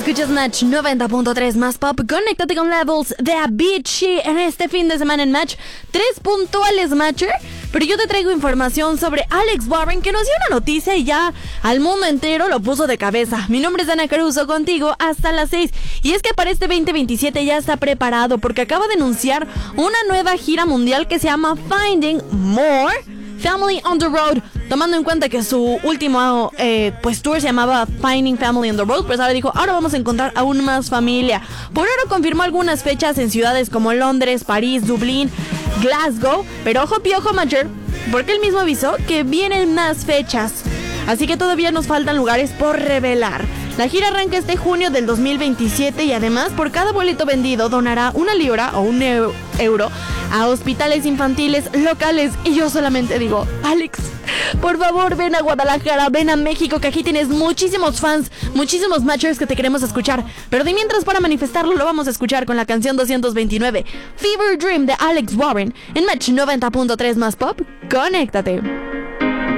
Escuchas Match 90.3 más pop. Conéctate con Levels de Avicii en este fin de semana en Match. 3 puntuales, Matcher. Pero yo te traigo información sobre Alex Warren, que nos dio una noticia y ya al mundo entero lo puso de cabeza. Mi nombre es Ana Caruso, contigo hasta las 6. Y es que para este 2027 ya está preparado porque acaba de anunciar una nueva gira mundial que se llama Finding More Family on the Road, tomando en cuenta que su último tour se llamaba Finding Family on the Road, pues ahora dijo, ahora vamos a encontrar aún más familia. Por ahora confirmó algunas fechas en ciudades como Londres, París, Dublín, Glasgow, pero ojo piojo Major, porque él mismo avisó que vienen más fechas, así que todavía nos faltan lugares por revelar. La gira arranca este junio del 2027 y además por cada boleto vendido donará 1 libra o 1 euro a hospitales infantiles locales. Y yo solamente digo, Alex, por favor ven a Guadalajara, ven a México, que aquí tienes muchísimos fans, muchísimos matchers que te queremos escuchar. Pero de mientras, para manifestarlo, lo vamos a escuchar con la canción 229, Fever Dream de Alex Warren, en Match 90.3 más pop. Conéctate.